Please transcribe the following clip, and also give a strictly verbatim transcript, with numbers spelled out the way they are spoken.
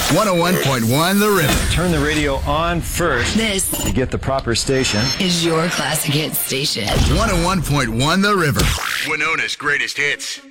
one oh one point one The River. Turn the radio on first. This to get the proper station. is your classic hit station. one oh one point one The River. Winona's greatest hits.